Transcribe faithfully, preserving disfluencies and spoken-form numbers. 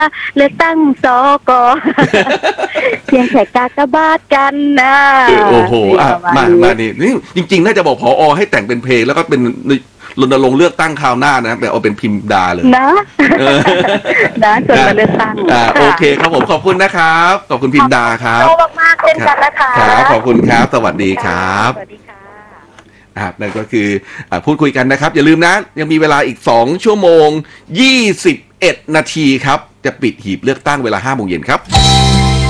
เลือกตั้งสกเพียงแค่กากบาทกันนะโอ้โหอ่ะมามานี่นี่จริงๆน่าจะบอกผอให้แต่งเป็นเพลงแล้วก็เป็นรณรงค์เลือกตั้งคราวหน้านะแบบเอาเป็นพิมพ์ดาเลยนะนะจนมาเลือกตั้งอ่าโอเคครับผมขอบคุณนะครับขอบคุณพิมพ์ดาครับขอบคุณมากๆเช่นกันนะคะครับขอบคุณครับสวัสดีครับสวัสดีค่ะอ่านั่นก็คืออ่าพูดคุยกันนะครับอย่าลืมนะยังมีเวลาอีกสองชั่วโมงยี่สิบเอ็ดนาทีครับจะปิดหีบเลือกตั้งเวลาห้าโมงเย็นครับ